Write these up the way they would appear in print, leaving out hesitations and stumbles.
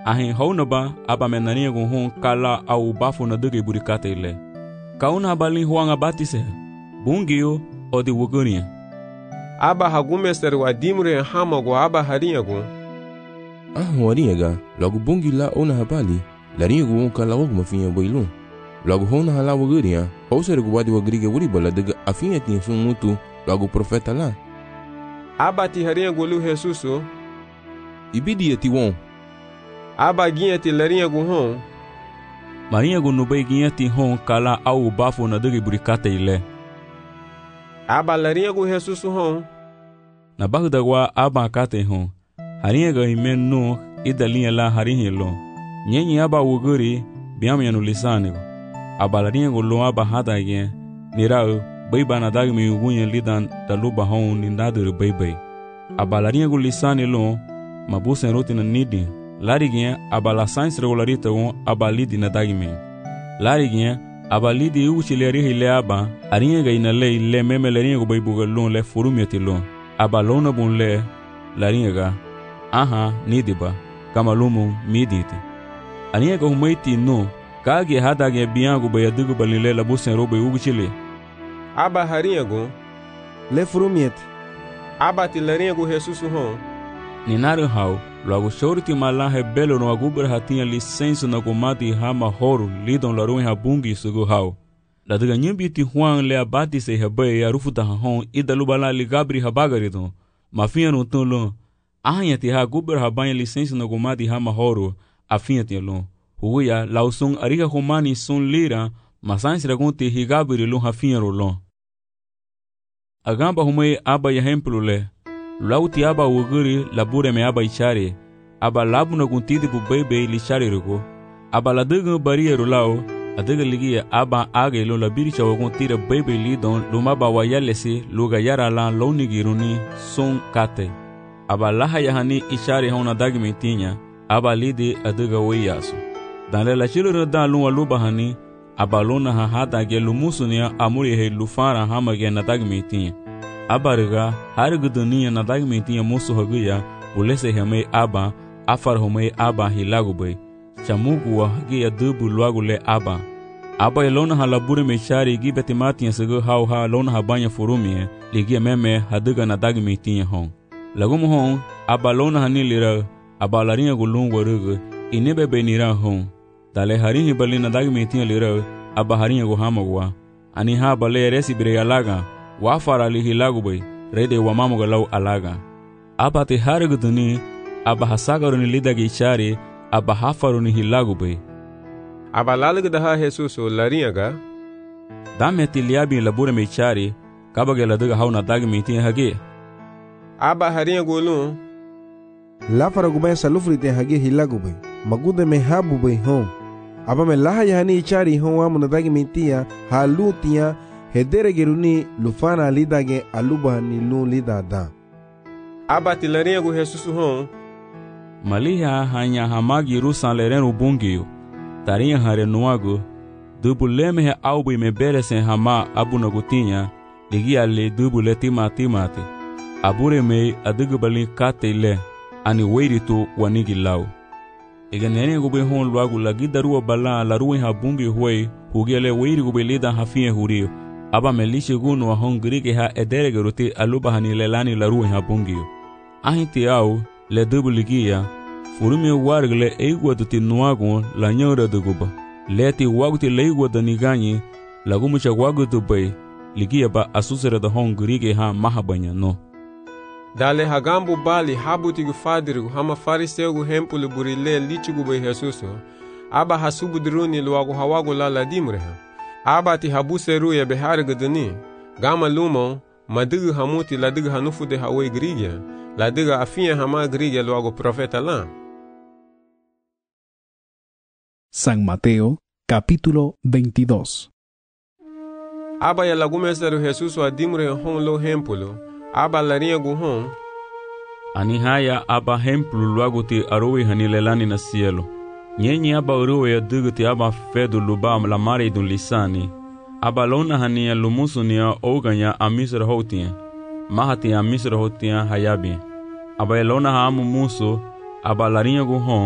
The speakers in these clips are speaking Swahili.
Ahin haunaba aba menania gun hon kala au bafo na dege burikate ile. Kauna abalin huanga batise. Bungio o de wogonia. Aba hagumester wa dimre hamago aba harinyago. Warinyaga, logo bungi la ona habali. Larinyago on kala wog mafinha boilun. Logo hona hala wogonia. Houser go wadi wogriga wuribala dega afinha tin sun mutu logo profeta la. Aba ti harinyago lu Jesuso. Ibidi eti won. Aba ginha ti larinyago hon. Marinyago no bay ginha ti hon kala au bafo na dege burikate ile. Aba larinyago Jesuso hon. Na bagdagwa aba kate hon. Harinyaga imen no idalinha la harinhelo. Nyenye aba wogori biamya no lisanego. Aba larinyago lo aba hadagen. Nirao bayba na dagme ugunya lidan daluba hon nindadere baybay. Aba larinyago lisane lo mabusen rotina nidi. Larigien aba la science regularita won aba lidi na dagme. Larigien aba lidi uchileri hile aba arinyaga ina le meme larinyago baybuga lon le forumiati lon. Aba lona bon le larinyaga aha nidiba kama lumu miditi. Arinyaga humaiti no kage hadage biango bayadugo balile la busen robe uguchile. Aba harinyago le forumiati. Aba ti larinyago Jesuso hon. Ninaru hau logo shorti malahe belo no agubra hatinha licença na comati hama horo lidon larun habungi sugo hau. La daga nyimbi ti huang le abati se habai arufuta hon idalubala ligabri habagaridon. Mafinha no tonlo. Ahanya ti ha gubra habanya licença na comati hama horo afinha ti lon. Huya lausung ariga humani sun lira masans ragonte higabri lon hafinha rolon. Agamba humai aba yahemplo le. Lauti aba woguri labure me aba ichare. Aba labu na guntidi bu bebe lichare rego. Aba la dega bariero lao. Adega ligia aba age lo la biricha waguntira bebe lidon lumaba wayalesi luga yara lan lo nigiruni son kate. Aba laha yahani ichare hona dagme tinya. Aba lidi adega weyaso. Dan la chilo dan luwa luba hani. Aba lona ha hada ge lumusunia amuri he lufara hamage na dagme tinya. Abariga hariguduniya na dagmentiya musu haguya ulese hame aba afar home aba hilagubay chamugu wa hagiya dubu luagule aba elona halabure mechari gibetimatiya sego ha lona habanya furumie ligia meme haduga na dagmentiya hon lagum hon aba lona hanilira aba larinha gulungwa rugu inebe benira hon dale harinhi bali na dagmentiya lira aba harinha guhamagwa ani ha bale resi bire alaga wafara li hilagubay rede wa mamuga law alaga aba te hariguduni aba hasagaruni lidagi chari aba hafaruni hilagubay aba lalagda ha Jesuso larinyaga dameti liabi labure me chari kabage ladaga hauna dagmi tin hage aba harinyago lu la faragubay salufri te hage hilagubay magude me habubay hon aba me laha yani chari hon wa mun dagmi tia halutia hedere geruni lufana lidage aluba ni lu lidada. Aba ti larinyago Jesuso hon. Maliha hanya hamagi rusan lerenu bungio. Tarinha hare nuago. Dubuleme he aubi me beresen hama abunagutinha. Ligia le dubule timati. Abure me adugu bali kate le. Ani weiritu wanigi lau. Ega nene gube hon luagu lagi darua bala la ruin ha bungi huei. Hugele weiri gube lida hafie hurio. Aba melishe gunu wa hongri ha ederege rote aluba hani lelani la ruin ha bungio. Ahiti au le dubu ligia. Furumi wargle eigwa tuti nuagun la nyora duguba. Leti waguti leigwa daniganyi. Lagumucha wagu dubai. Ligia ba asusere da hongri ha mahabanya no. Dale hagambu bali habuti gufadirigu hama fariseu hempulu burile lichigu be Jesuso. Aba hasubu diruni luagu hawagu la dimreha. Aba ti habuseru ya behariguduni. Gama lumo madugu hamuti ladugu hanufu de hawe grigia. Ladugu afia hama grigia luagu profeta la. San Mateo, capítulo 22. Aba ya lagumeseru Jesuso adimre hon lo hempulu. Aba larinyago hon. Ani haya aba hempulu luagu ti arowe hanilelani na cielo. Nyenye aba uruwe ya duguti aba fedu lubam la mare dun lisani. Aba lona hania lumusu nia oganya amisra hotia. Mahati amisra hotia hayabi. Aba lona haamu musu aba larinyago hon.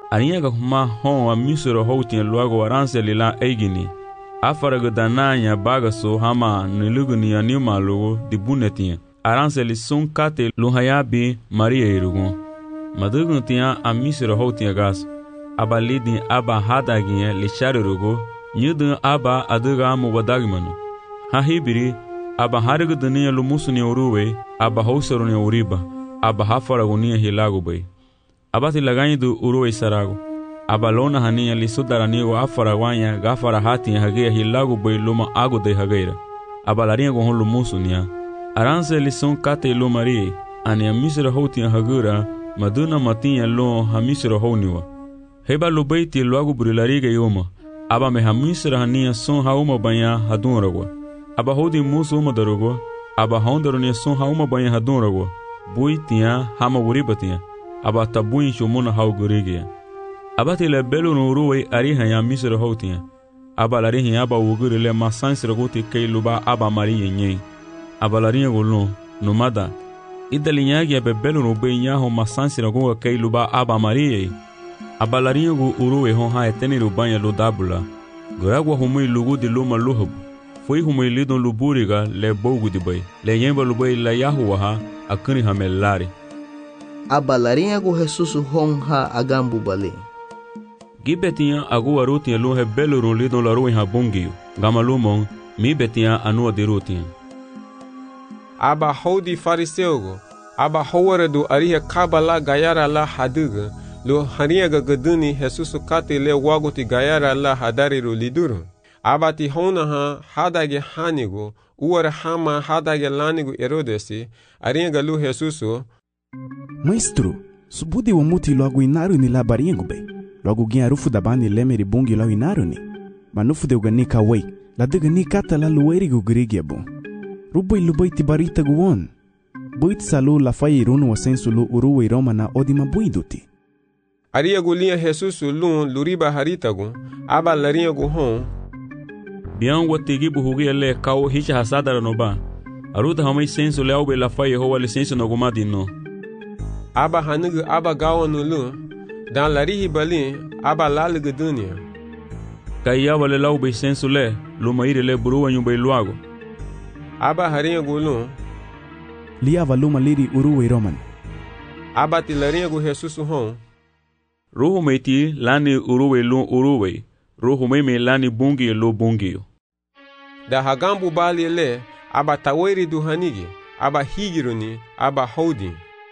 Arinha ga huma hon a misro houtin luago aranse lila eigini. Afaraga dananya bagaso hama niluguni anima logo di bunetinha. Aranse li sun kate luhayabi Maria irugun. Madugun tinha a misro houtin gas. Aba lidin aba hadaginha lixare rugo. Nyudun aba aduga mubadagmanu. Hahibiri aba harigu dunia lumusuni uruwe. Aba housaruni uriba. Aba hafaragunia hilago bay. Abati laganyi du uruwe sarago. Aba lona hania li sudaranigo afaragwanya gafara hatin hagea hilago bay luma ago de hageira. Aba larinha gohon lumusunia. Aranse li sun kate lu Maria. Ani a misra houtin hagura. Maduna matinha lo hamisra houniwa. Heba lubaiti luago burilariga yuma. Aba me hamisra hania sun hauma banya hadunragwa. Aba houdi musu uma darugwa. Aba hondarunia sun hauma banya hadunragwa. Bui tinha hama uriba tinha. Aba tabuin shumuna haugurigia. Aba tile belu nuruwe ariha ya misra houtinha. Aba larihi aba ugurile masansira guti kei luba aba Maria nyen. Aba larinha gulun numada. Idalinyagi abe belu nube nyaho masansira guga kei luba aba Maria. Aba larinha gu uruwe hon ha eteni rubanya ludabula. Guragwa humui lugu di luma luhubu. Foi humui lidon luburiga le bogu di bay. Le yemba lubai la yahuwaha akuni hamelari. Aba larinha gu Jesus hon ha agambu bale. Gibetinha agu arutinha luhe belu run lidon la ruin ha bungiu. Gamalumon mi betinha anua di rutinha. Aba houdi fariseugo. Aba howare du ariha kabala gayara la haduga. Lo haniaga gaduni Jesus kate le waguti gayara la hadariru liduru. Abati hona ha hadage hanigo. Uara hama hadage lanigo Herodesi. Ariaga lu Jesuso. Maestro, subudi wa muti logo inaru ni labaringo be. Logo gin arufu da bani lemeri bungi lo inaru ni. Manufu de uganika wei. La de gani kata la lueri gu grigi abo. Rubai lubai tibarita guwon. Buit salu la fai irunu wa sensu lu uruwe Roma na odima buiduti. Aria gulinha Jesusu lun luriba haritagu. Aba larinha gu hon. Bian watigi buhugi ele kau hicha hasadara no ba. Aruta hamai sensu leaube la fai hoa licenso no gumadi no. Aba hanugu aba gawa no lun. Dan larihi balin aba lalugu dunia. Kaya wale laube sensu le. Luma ire le buruwa nyumbai luago. Aba harinha gu lun. Liava luma liri uruwe Roman. Aba ti larinha gu Jesusu hon. Ruhu meiti lani uruwe lun uruwe. Ruhu meme lani bungi lo bungi. Da hagambu bali le. Aba taweri du hanigi. Aba higiruni. Aba houdi.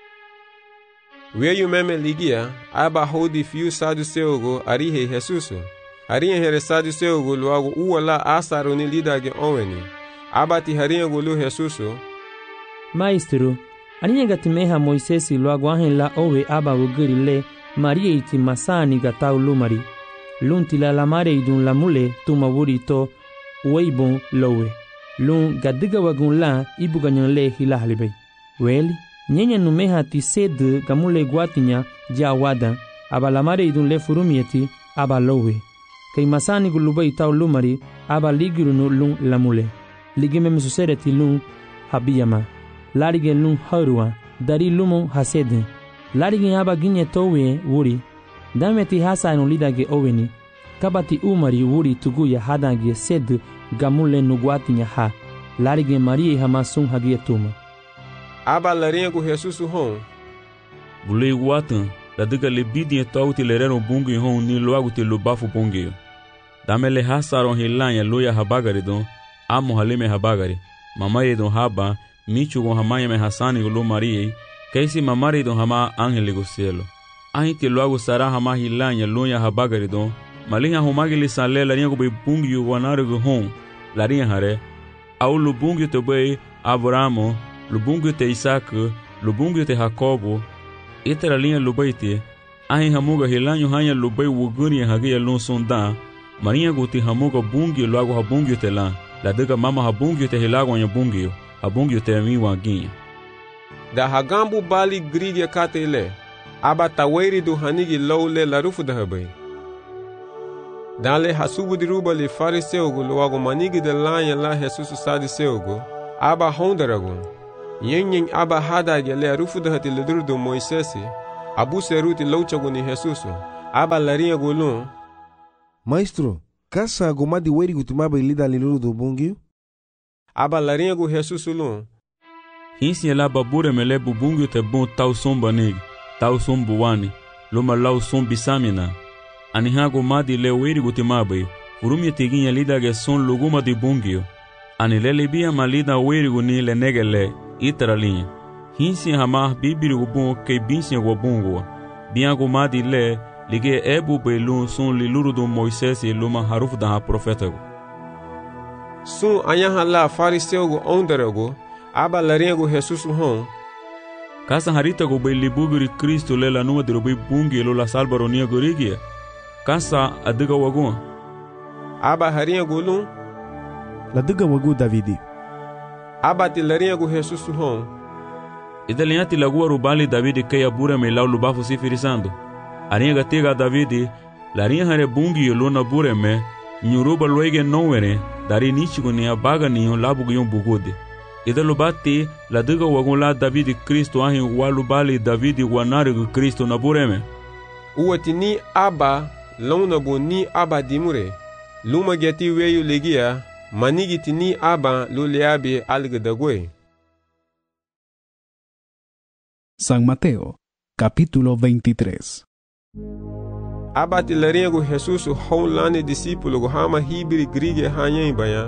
Weyu meme ligia. Aba houdi fiu saduseugo arihe Jesusu. Harinha here saduseugo luago uwala asaruni lidage onweni. Aba ti harinha gulu Jesusu. Maestro, arinha gatimeha Moisesi luago ahen la owe aba wugiri le. Maria iti masani gatau lumari. Lunti la lamare idun lamule tuma wuri to weibon lowe. Lun gadiga wagun la ibuganyan le hilahlibe. Weli, nyenya numeha ti sed gamule guatinya ja wada. Aba lamare idun le furumieti aba lowe. Kei masani gulubai tau lumari aba ligirunu lun lamule. Ligime mesusere ti lun habiyama. Larige lun harua. Dari lumon hasede. Larigin aba ginye towe wuri. Dameti hasa nulidage oweni. Kabati umari wuri tuguya hadange sed gamule nuguatinya ha. Larigin Maria hamasun hagia tuma. Aba larinha gu Jesusu hon. Bulei guatan. La diga le bidin tauti le reno bungi hon ni loagu te lo bafu bungi. Dame le hasaron hilanya loya habagari don. Amo halime habagari. Mamaye don haba. Michu gon hamaya me hasani gulo Maria. Kaisi mamari don hama angeli go cielo. Ahiti loago sara hama hilanya loya habagari don. Malinha humagi li sanle larinha go be bungi wanare go hon. Larinha hare. Au lo bungi te be Abramo. Lo bungi te Isaac. Lo bungi te Jacobo. Itera linha lo beite. Ahi hamuga hilanyo hanya lo be wuguni hagia lon sonda. Marinha go te hamuga bungi loago habungi te la. La diga mama habungi te hilago nya bungi. Habungi te mi wanginha. Da hagambu bali grige katele. Aba taweri du hanigi lowle la rufu da habai. Dale hasubu di ruba li fariseugo luago manigi de lanya la Jesusu sadiseugo. Aba hondarago. Yen aba hadage le rufu da hati le durdu Moisesi. Abu seruti louchago ni Jesusu. aba larinha gulun. Maestro, kasa agomadi weri gutumaba ilida liluru do bungiu? Aba larinha gu Jesus ulun. Hinsi ela babure mele bubungiu te bon tau somba negi, tau sombu wani, loma lau sombi samina. Aniha agomadi le weri gutumaba urumi teginha lida ge son luguma di bungiu. Ani lele bia malida weri guni le negele itara linha. Hinsi hamar bibiri gubun ke binsi gubungua. Bia gomadi le lige ebu belun son liluru do Moisés e luma haruf da profeta go. Sun anyaha la fariseu go onderego, aba larinha go Jesus hon. Kasa harita go be libuguri Cristo le la numa de robe bungi lo la salbaronia gorigia. Kasa adiga wagun. Aba harinha go lun. La diga wagu Davidi. Aba ti larinha go Jesus hon. Idalianti lagua rubali Davidi ke abura me lau lubafu sifirisando. Arinha gatega Davidi, larinha hare bungi yo luna bure me, nyuruba luege nowere, dari nichigo ni abaga ni yon labu yon bugode. Ida lubati, la diga wagun la Davidi Kristo ahin wa lubali Davidi wanarigu Kristo na bure me. Uwati ni aba, luna bu ni aba dimure. Luma geti weyu legia, manigiti ni aba luleabi algedagwe. San Mateo, capítulo 23. Abati larinha go Jesus honlane discípulo go hama hibiri grige hanyen baya.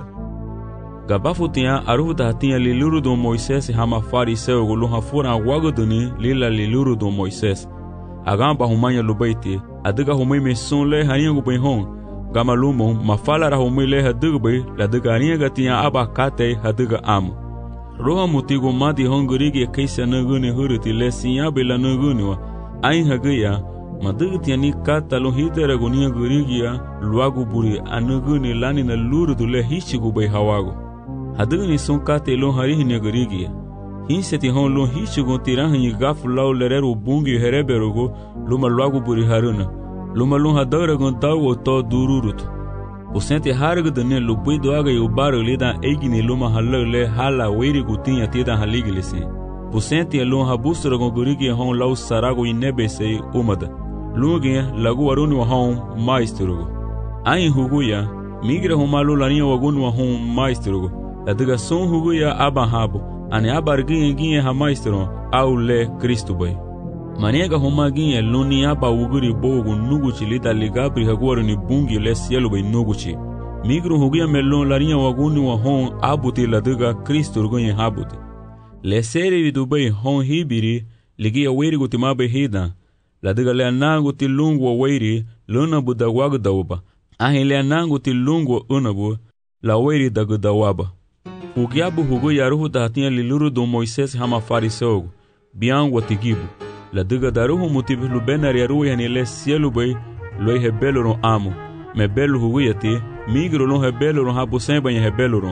Gabafu tinha aruda tinha liluru do Moisés hama fariseu go luha fura wagoduni lila liluru do Moisés. Agamba humanya lubaiti, adiga humai meson le harinha go benhon. Gama lumo mafala ra humai le hadigbe la diga harinha gatinha abakate hadiga amo. Roha mutigo madi hongurigi kaisa naguni huruti lesinha bela naguni wa ain hagaya madugti ni kata lo hidera gonia gurigia luagu buri anaguni lani na lurudu le hichigu bai hawago hadugni son kate lo harihni gurigia hinseti hon lo hichigu tirahni gafu law lereru bungi hereberogo luma luagu buri haruna luma lo hadara gon tawo to dururutu o sente harga dane lubui do aga yo baro lida egni luma halale hala weri gutinha tida haliglese o sente lo habusra gon gurigi hon law sarago inebese umada luge lagu waruni wa hon maestro ai huguya migra homalo larinha wagunu wa hon maestro adiga son huguya abahabo ane abarginha ginha ha maestro au le Cristo bai maniega homaginha luni aba uguri bogo nuguchi lida ligabri haguaru ni bungi le cielo bai nuguchi migro huguya melon larinha wagunu wa hon abuti ladiga Cristo rugonha habuti le seri dubai hon hibiri ligia weri gutimabe hida ladiga le anangu ti lungu wa weri luna budawagu dawaba ahin le anangu ti lungu wa unabu la weri dagudawaba ugiabu hugu yaruhu dahatinha liluru do Moisés hama fariseu biangu wa tigibu ladiga daruhu mutibu lubenari yaruhu yani le cielo bai loi hebeloro amo me belu hugu yati migro lo hebeloro habu semba nye hebeloro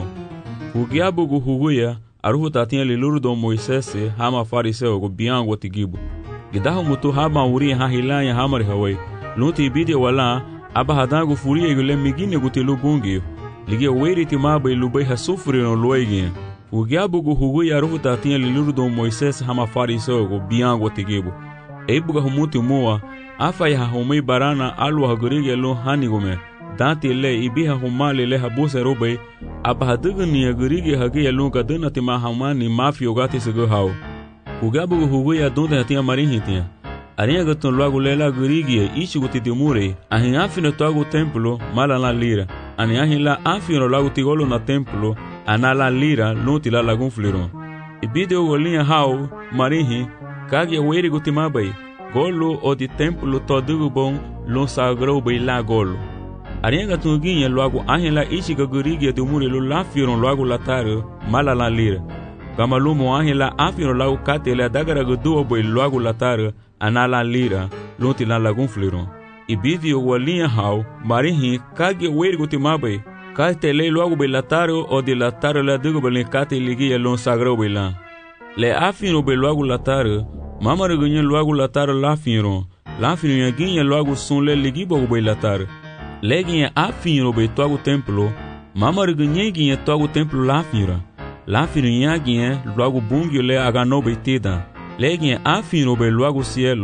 ugiabu gu hugu ya aruhu dahatinha liluru do Moisés hama fariseu biangu wa tigibu gidahu mutu haba uri ha hilanya hamari hawai lunti bidi wala aba hadangu furia igule migine gutilu bungi ligia weri timaba ilubai hasufri no loigi ugiabu gu hugu ya ruhu tatinha liluru do Moisés hama fariseu go biango tigibu eibuga humuti moa afa ya humai barana alwa hagurige lo hanigume dati le ibiha humali le habuse robai aba hadugni hagurige hagi lo gaduna tima hamani mafio gati sigo hao ugabu hugu ya donde hatinha marinhitinha arinha gatun logo lela gurigia ichi guti dimure ahin afino toago templo mala la lira ani ahin la afino logo tigolo na templo anala lira luti la lagun fliron ibide golinha hao marinhi kage weri guti mabai golo o di templo todugo bom lo sagro bai la golo arinha gatun ginha logo ahin la ichi gurigia dimure lo la firon logo lataro mala la lira kama lumo ahin la afino lau kate le adagara guduo boi loagu latara anala lira lonti la lagun fliron ibidi o walinha hao marihi kage weri gutimabai kate le loagu boi lataro o di lataro le adigo boi kate ligia lon sagro boi la le afino boi loagu lataro mamara gunye loagu lataro la fino yaginha loagu son le ligibo boi lataro le ginha afino boi toagu templo mamara gunye ginha toagu templo la fino la firinha logo bungi le agano betida leginha afino be logo cielo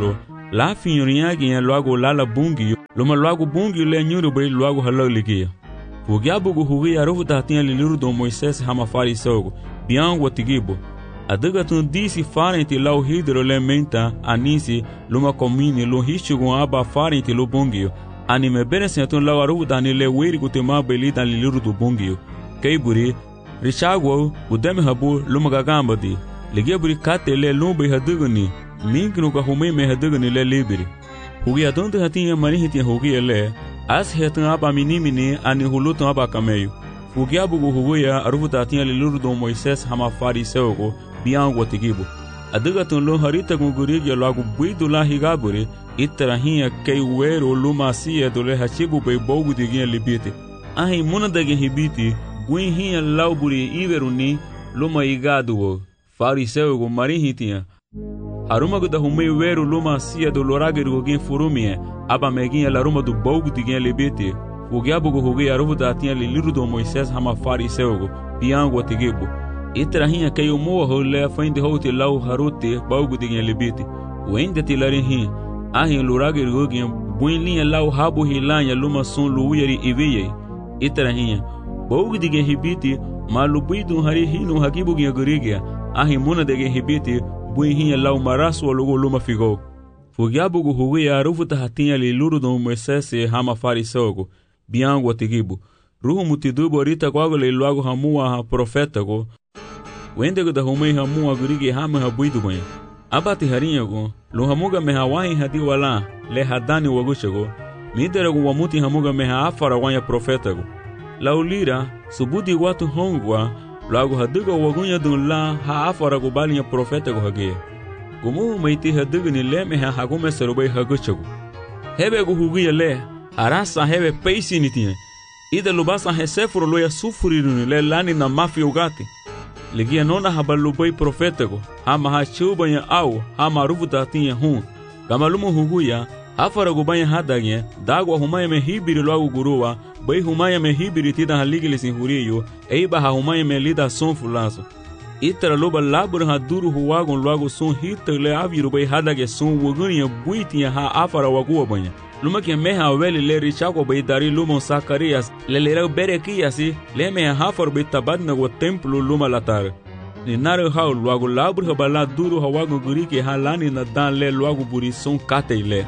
La finyoria gien logo lala bungi, luma logo bungi le nyuru bay logo halaligia. Fugiabugu hugi arufu tatinha liliru do Moisés hama fariseugo, biango tigibo. Adagatun disi farenti lau hidro le menta anisi luma komini lo hishugun aba farenti lo bungio. Anime beresentun lau arufu dani le wirigu tema belita liliru do bungio. Keiburi, Richagwo, udeme habu luma gagambadi. Ligeburi kate le lumbe hadugani. Minknu ka humei me hadugani le libiri. Hugi adonte hatinha marihitinha hugi le. As hetan aba minimini ani hulutun aba kameyo. Fugiabugu huguya arufu tatinha liliru do Moisés hama fariseugo. Biango tigibo. Adagatun lo harita gugurigi logo buidu la higaburi. Itarahinha kei uero luma sia do le hachibu bei bogu diginha libite. Ahi munadagin hibiti. Guinhinha lauburi iveruni luma igaduo. Fariseugo marihitinha. Harumagu da humei uero luma sia do lorageru gin furumie. Aba meginha laruma do bogu diginha libite. Fugiabugu hugi arufu tatinha liliru do Moisés hama fariseugo. Biango tigibo. Itarahinha kei umoa le fainde houti lau haruti bogu diginha libite. Wende tilarihinha. Ahin lorageru gin buinlinha lau habu hilanha luma sun luuyari iviye. Itarahinha. Bogu diginha hibiti malubuidu hari hinu hagibu ginha gurigia. Ahin muna diginha hibiti buinhinha lau marasu alugo luma figo. Fugiabugu hugi arufu tatinha liliru do Moisés hama fariseugo. Biango tigibo. Ruhu mutidubo rita kwago le logo hamua ha profetago. Wendego da humei hamua gurigi hama habuidu banha. Abati harinhago. Lo hamuga meha wahin hadi wala. Le hadani wagushago. Miderago wamuti hamuga meha afara wanya profetago. Laulira subudi watu hongwa. Logo haduga wagunya dun la ha afara go balinha profetago hage. Gumu meiti haduga ni le meha hagume serubei hagushago. Hebe go hugia le. Arasa hebe peisi nitinha. Ida lubasa hesefuro loya sufuriru le lani na mafi ugati. Ligia nona habalubai profetago. Hama ha chubanya au hama rufu tatinha hun. Gamalumu huguya afara gubanya hadagye dagwa humaya me hibiri logo gurua. Bai humaya me hibiri tida haligili sinhuriyo. Eiba ha humaya me lida son fulaso. Itara loba labur ha duru huwagon logo son hita le aviru bai hadagye son wuguniya buitinha ha afara wagua banya. Luma que meha weli le richago bai dari lumon Zacarias le lera berekiasi le meha hafar bai tabadna go templo luma latar. Ni nare hau logo labur ha bala duru hawago guriki ha lani na dan le logo buri son katei le.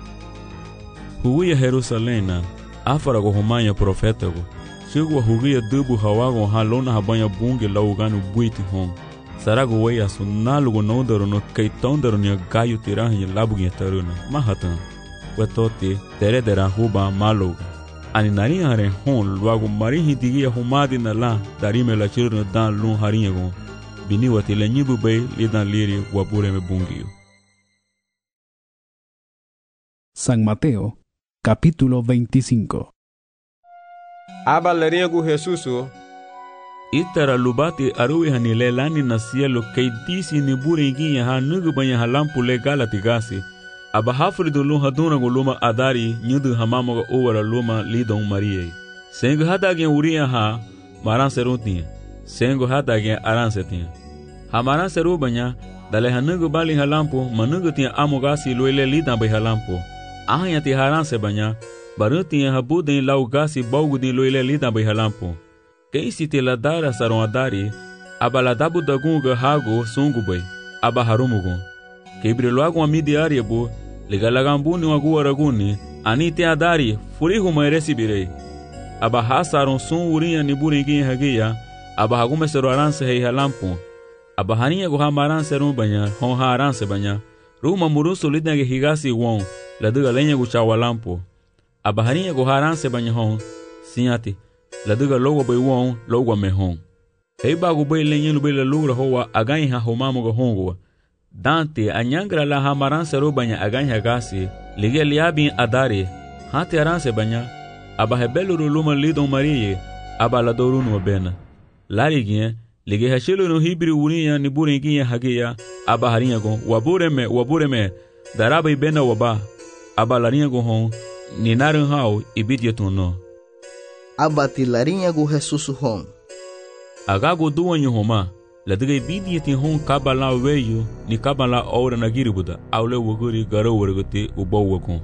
Huguia Jerusalena afara go humanya profetago. Chegua huguia dubu hawago ha lona habanya bunge laugano buiti hon. Sarago weia sunalugo nondaro no keitondaro nia gaio tirahi labuginha taruna. Mahatan. Wetoti teredera huba maluga. Ani narinha haren hon logo marihi digia humadi na la darime la chirno dan lun harinha gon. Bini wati le nyibu bay lidan liri wabure me bungio. San Mateo, capítulo 25. Aba larinha gu Jesuso. Itara lubati arui hanile lani na cielo kei disi ni burenguinha ha nugu banha halampu le galati gasi. Aba hafri do luma haduna go luma adari nyudu hamamoga owara luma lidon Mariei. Sengo hadagen uria ha maran seruntinha. Sengo hadagen aran setinha. Ha maran seru banya dale hanugo bali halampo manugo tinha amogasi loile lidan bai halampo. Ahanya ti haran se banya barutinha habuden laugasi baugudin loile lidan bai halampo. Keisi te ladara saron adari aba ladabu dagunga hago sungu bai aba harumugon. Keibri logo amidi ariabo ligalagambuni wagu araguni ani te adari furihu mairesi birei aba hasaron sun urinha ni buringi hagia aba hagume sero aranse hei halampu aba haninha go hamaran serum banya hon haranse banya ruma muruso lidnage higasi won laduga lenha go chawalampo aba haninha go haranse banya hon sinyati laduga logo bai won logo me hon hei bagu bai lenha lu bai la lugra hoa agai ha homamo go hongo Dante anyangra la hamaran seru banya aganya gasi ligia liabin adari hati aranse banya aba hebeluru luma lidon Mariei aba la dorunu bena larigien ligia hashelu no hibri urinha ni buringuinha hagia aba harinha gon wabureme daraba ibena waba aba larinha gon hon ni naran hau ibidietuno aba ti larinha gon Jesus hon agago duanho homa La dega bidi ti hon kabala weyu ni kabala ora na giribuda aule wuguri garo wargati ubo wakon.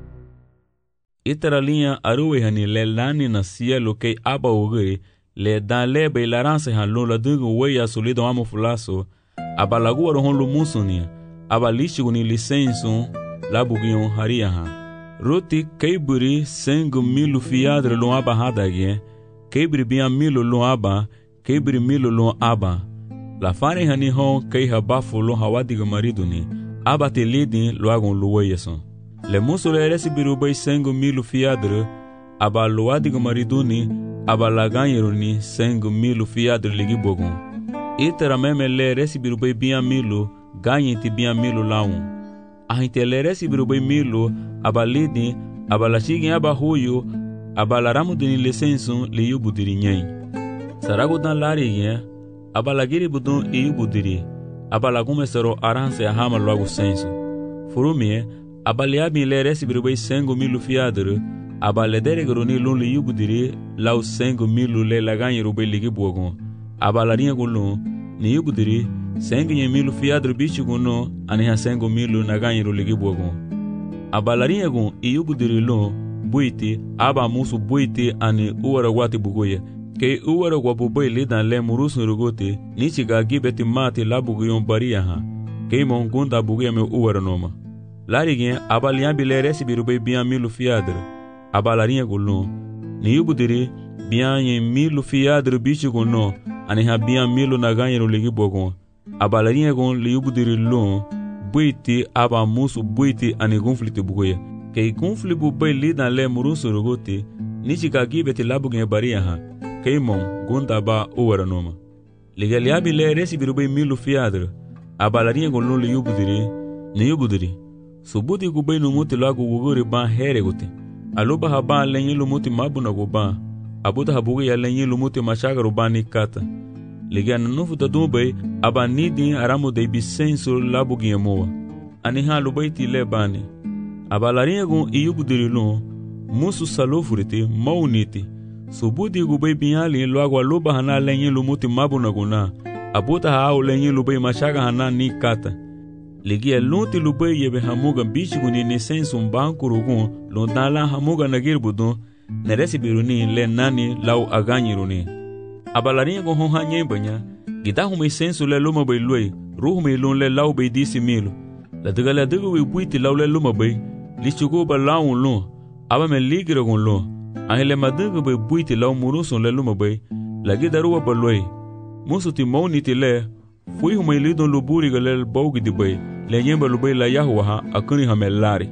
Itara linha aruwe hani le lani na cielo kei aba wuguri le dan le be laranse han lo la dega weya solido amo fulaso aba lagu hon lo musunia aba lishigu ni licenso la bugion haria ha. Roti keiburi 5,000 fiadre lo aba hadagien keibri bian milo lo aba keibri milo lo aba. La fare hani hon kei habafu lo hawadiga mariduni aba te lidin lo agon lo weyeson. Le muso le resibiru bay 5,000 fiadre aba lo adiga mariduni aba la ganyeruni 5,000 fiadre ligi bogon. Itera meme le resibiru bay bian milo ganyenti bian milo laun. Ahinte le resibiru bay milo aba lidin aba la chigin aba huyo aba la ramudini licenson li yubudiri nyen. Sarago dan lari aba giri budun iu budiri aba la gumesero aranse ahama logo senso. Furumie aba liabi le resibiru bay 5,000 fiadre aba le deregroni lun li iu budiri lau 5,000 le la ganyeru bay ligi bogon. Aba la rinha gulun ni iu budiri 5,000 fiadre bichi guno aniha 5,000 na ganyeru ligi bogon. Aba la rinha gun iu budiri lun buiti aba musu buiti ani uwara wati bugoye. Kei uwara wabubai lidan le murusun rugote nichi ga gibeti mati la buguyon baria ha. Kei mongunda buguya me uwara noma. Lari gen aba liambi le resibiru bay bian 1,000 fiadre. Aba la rinha gulun ni yubudiri bian 1,000 fiadre bichi guno ani ha bian 1,000 na ganyeru ligi bogon. Aba la rinha gun li yubudiri lun buiti aba musu buiti ani gunfliti bugoya. Kei gunfli bubai lidan le murusun rugote nichi ga gibeti la buguyon baria ha. Keimon gunda ba uwara noma. Ligaliabi le resibiru bay 1,000 fiadre. Aba la rinha gulun li yubudiri ni yubudiri. Subuti gubay numuti lagu wuguri ban here guti. Aluba haban lenye lumuti mabuna guban. Abuta habugi ya lenye lumuti mashagaru ban nikata. Ligan nufu tadubay aba nidin aramu de bisenso labugi yemoa. Aniha lubay ti le bani. Aba la rinha gun iyubudiri lun musu salofuriti mauniti. Subuti gubay binyali loagu aluba hana lenye lumuti mabuna guna. Abuta hao lenye lubay mashaga hana nikata. Ligia lunti lubay yebe hamuga bichiguni ni sensu mbanku rugun lundala hamuga nagirbudun neresibiruni le nani lau aganyiruni. Abalarinha gon honha nyembanya gita humay sensu le luma bay luay ruhumay lun le lau bay 10,000. La digala digu we buiti lau le luma bay lichugo ba laun lun aba me ligira gon lun ahile madigu bay buiti lau murusun le luma bay la gidaruwa ba luay musuti mauniti le fui humay lidon luburi galel baugi di bay le nyemba lubay la yahuwa akuni hamelari.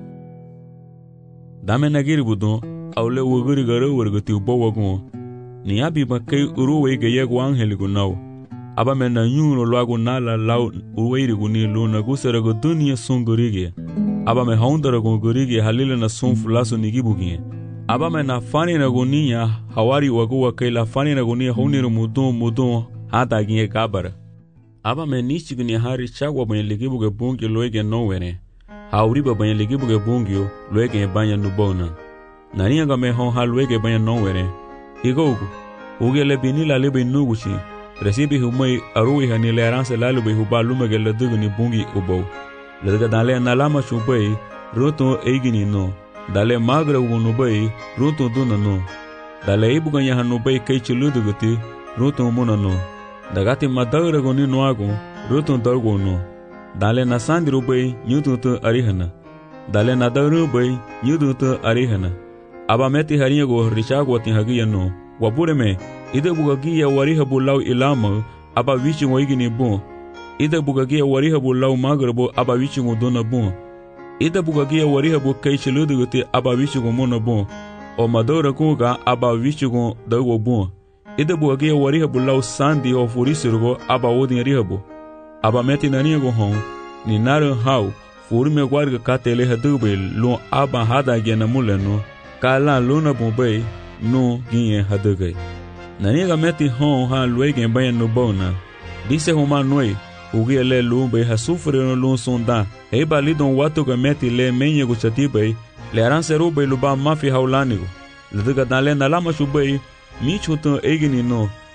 Dame nagiri budon awle wuguri garo wargati ubawagun ni abi makay uruwe gayegu angeligu naw aba mena nyuno lwagu nala law uweiri guni luna guserago dunia sungurige aba me haundarago gurige halile na sunfulaso nigibugie aba mena fani na gunia hawari waguwa kay la fani na gunia hauniru mudun hata ginye kabara aba me nichigni hari chagwa banye ligibuge bungi loege nowere hauriba banye ligibuge bungi loege banya nubona nani anga me hon halwege banya nowere igogu ugele binila lebe nuguchi resibi humay aruwi hani le ranse lalube huba lumege le dugni bungi ubo le dale nalama chubay roto eigini no dale magra unubay roto dunano dale ibuganya hanubay kay chuluduguti roto munano dagati madagra goni noago roto dargo no dale nasandi rubay nyutu arihana dale nadaru bay nyutu arihana aba meti hariya go richago tin hagiya no wabure me ide bugagiya wariha bulau ilama aba wichi ngoigini bon ide bugagiya wariha bulau magrabo aba wichi ngodona bon ide bugagiya wariha bu kay chiluduguti aba wichi ngomona bon o madora kuga aba wichi ngo dago bon ide bugagiya wariha bulau sandi o furisirgo aba wodin rihabu aba meti naniya go hon ni naru hau furime gwarga katele hadube lo aba hada gena muleno kala luna bombay no ginye hadugay naniga meti hon ha luege bayan no bona dise homa noi ugie le lumbe ha sufre no lun sonda e balidon watu ga meti le menye go chatibe le aranseru be luba mafi haulanigo leduga dale nalama shubay mi chuto egini no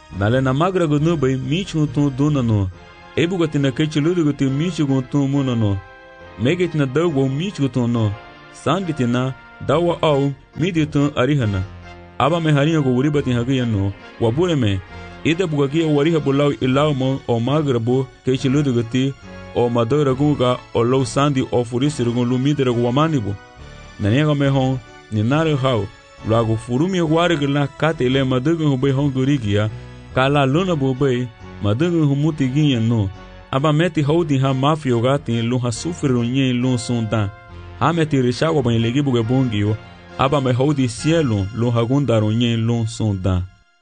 Nale na magra gunu bay michu tu dunano. Ebugati na kechiluduguti michu tu munano. Megit na dawo michu tu no. Sanditi na dawa au miditun arihana. Aba me harinha go uribati hagiyano. Wabure me. Ida bugagia wariha bulau ilaumo o magrabo kechiluduguti o madora guga o low sandi o furisirugun lumidere guamanibo. Naniega me hon ni nare hau. Lago furumi warga la kate le madugun hubei hon gurigia. Kala luna bubei madugun humutiginha no. Aba meti houdi ha mafio gati lu ha sufriru nye lu sundan. Ha meti rishawa ban legi buge bungio. Aba me houdi cielo lu hagundaru nye lu sundan.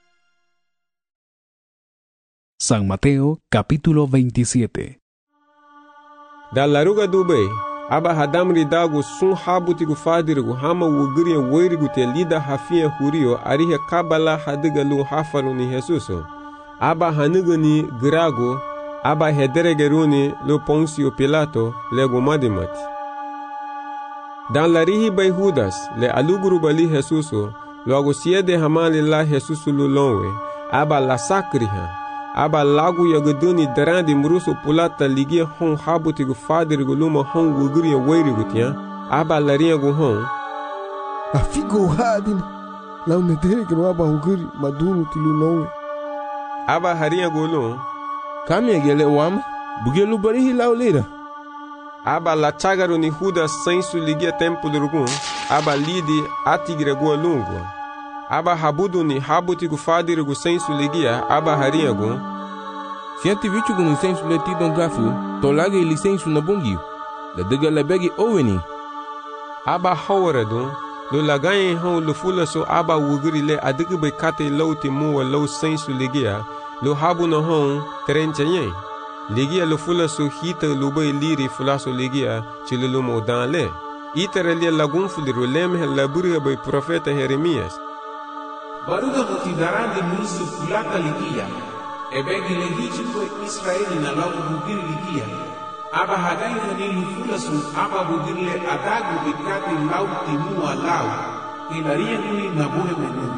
San Mateo, capítulo 27. Da laruga dubei, aba hadamri dago sun habutigu fadirigu hama wugiriya weirigu te lida hafiya hurio arihe kabala hadiga lu hafaru ni Jesuso. Aba hanugu ni girago, aba hederegeruni lu Ponsio Pilato lego madimati. Dan larihi bay Judas le aluguru bali Jesuso, luago siede hamali la Jesuso lu lonwe, aba la sakriha. Aba lagu yagaduni darandi muruso pulata ligia hon habutigu fadirigu luma hon wugiriya weirigu tiya, aba laria gu hon. Afigo hadin, lau neteregero aba wugiri madunu tilu nowe. Aba haria gu lu. Kami agele wama, bugelu barihi lau lira. Aba la chagaru ni Judas sensu ligia tempulurugun, aba lidi atigre gu lungu. Aba habudu ni habutigu fadirigu sensu ligia, aba haria gu. Sianti vichu gu ni sensu le tidon gafu, tolage ili sensu na bungio. La diga la begi oweni. Aba hawaradu, lo lagaye hon lo fula so aba wugiri le adigu be kate lauti muwa lau sensu ligia, lo habu no hon terenchaye. Ligia lo fula so hita lo bay liri fula so ligia, chilulumo dan le. Itere lia lagun fuliru lemhe laburiga bay profeta Jeremias. Baruga mutidarandi muisu fulata ligia. Ebegi lehichiko Israeli na lagu bugiri ligia. Aba hadai hanilu fulasun aba bugirle adagu bikati lau timua lau. Ilaria nui na buhe menuni.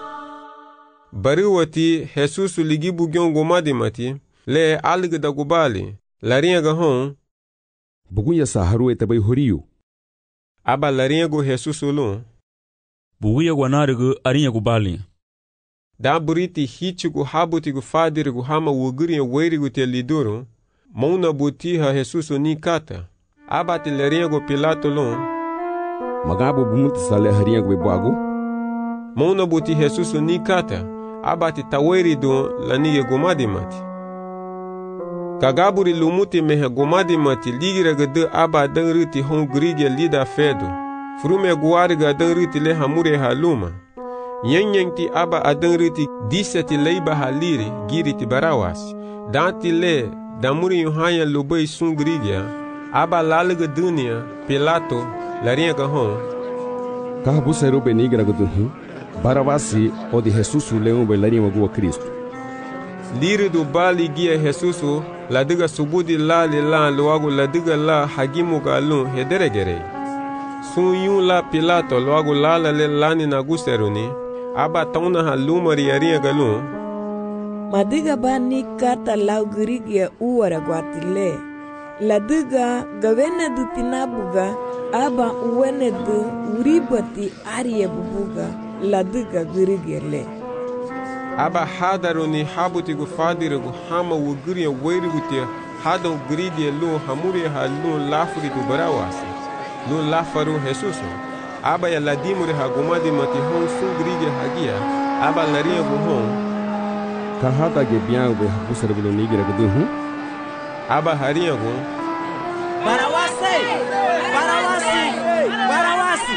Bariwati Jesusu ligi bugyon gomadimati. Le alga da gubali. Laria gahon. Bugunya saharu etabai horiyu. Aba laria go Jesusu lu. Buguya guanarigu arinha gubali. Da buriti hichigu habutigu fadirigu hama wugiriya weirigu te liduru. Mauna butiha Jesusu ni kata. Aba te laria go Pilato lu. Magabo bumuti sale haria go bwago. Mauna buti Jesusu ni kata. Aba te taweridu laniye gomadimati. Kagaburi lumuti mehe gomadimati ligira gade aba dangriti hon grigia lida fedu. Frume guariga dangriti le hamure haluma. Nyengti aba adangriti diseti leiba haliri giriti barawasi. Danti le damuri yuhanya lubei sun grigia. Aba laliga dunia Pilato laria gahon. Kahabu seru benigra guduhu. Barawasi o de Jesusu leon be laria magua Cristo. Liri do bali gia Jesusu la diga subudi la li la luagu la diga la hagimu galun hederegere. Sun yun la Pilato luagu la le lani na guseruni. Aba tauna halumari aria galun. Madiga bani kata lau girigia uwara guatile. La diga gavene du tinabuga aba uwene du uribati aria bubuga la diga girigia le. Aba hadaruni habutigu fadirigu hama wugiriya weirigu te hadon gridia lu hamuri halu lafuri du barawasi. Lu lafaru Jesusu. Aba ya ladimuri hagumadi mati hon sun gridia hagia. Aba laria gu hon. Kahada ge biang be hapusar bulo nigira guduhu. Aba haria gu. Barawasi! Barawasi! Barawasi!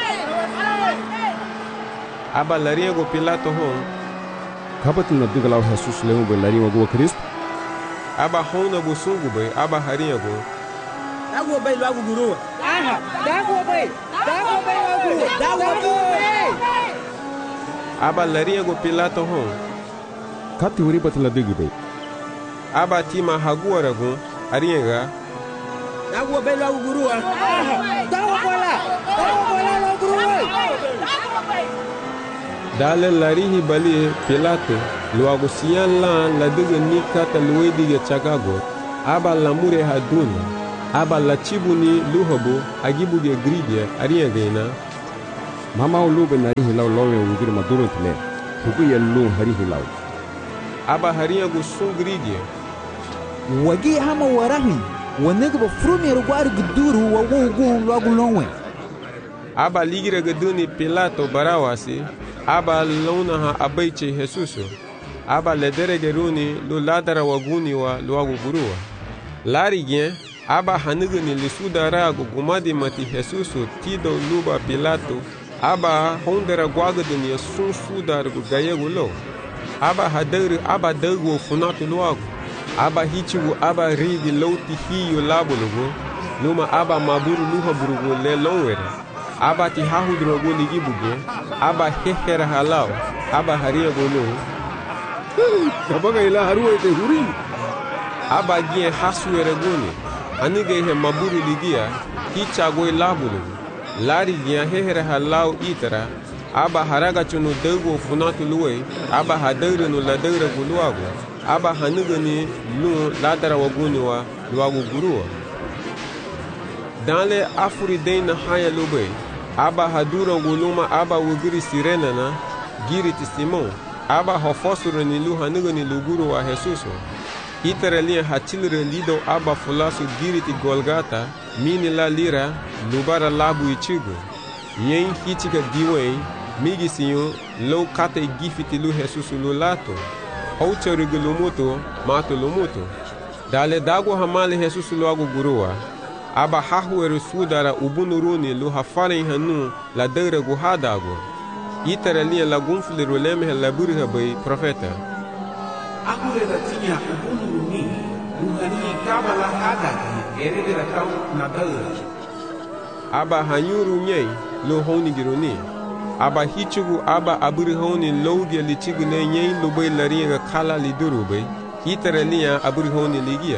Aba laria gu Pilato hon. Kabati na diga lau Jesus leon be laria magua Cristo. Aba hona gu sungu be aba haria gu. Dago be lagu guru. Aha, dago be lagu. Dago be. Aba laria gu Pilato hon. Kati uribati la diga be. Aba tima haguara gu arienga. Dago be lagu guru. Aha, dago bola lagu guru. Dale larihi bali Pilato luagu siyan la dege ni kata luwedige chagago aba lamure haduna aba la chibuni luhobo agibuge grige ariagena mama ulube narihi law lowe wugir maduro tile hugu yellu harihi law aba hariagu sun grige wagi hama warahi wanegbo frumier gwar guduru wa wugu luagu lonwe aba ligire geduni Pilato barawasi aba lona ha abaiche Jesuso aba lederege runi lu ladara waguni wa luagu guruwa larigien aba hanigani lisudara gumadi mati Jesuso tido luba Pilato aba hondera gwagadani sun sudar gayegu lo aba hadari aba dagu funatu luagu aba hichigu aba rigi loti hiyo labulugu luma aba maburu luha burugu le lonwere aba ti hahudrogo ligibuge aba hehera halao aba haria golo kabaga ila haruwe te huri aba gie hasuere goni anige he maburu ligia hichago labulu lari gie hehera halao itara aba haraga chunu dego funatu luwe aba hadere no ladere guluago aba hanigani lu ladara waguni wa luagu guruwa dans afuri deina haya lube aba hadura guluma aba wugiri sirena na giriti Simon aba hofosuru ni lu hanigani luguru wa Jesuso iterali hachilre lido aba fulasu giriti Golgata mini la lira lubara labu ichigo yen hichiga diwe migi siyo lo kate gifiti lu Jesuso lu lato hauchari gulumuto mato lumuto dale dago hamale Jesuso lu agu guruwa aba hahueru sudara ubunuruni lu hafaren hanu la deure guhadago iterali la gunfle roleme la burha bay profeta akure da tinya ubunuruni ruhani kabala hadaki erede da kau na deure aba hanyuru nyei lu honi gironi aba hichugu aba aburhoni lowge lichigne nyei lu bay lariga kala liduru bay iterali aburhoni ligia